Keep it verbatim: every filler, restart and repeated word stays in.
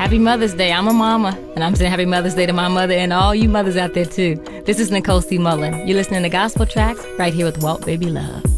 Happy Mother's Day. I'm a mama, and I'm saying Happy Mother's Day to my mother and all you mothers out there, too. This is Nicole C. Mullen. You're listening to Gospel Tracks right here with Walt Baby Love.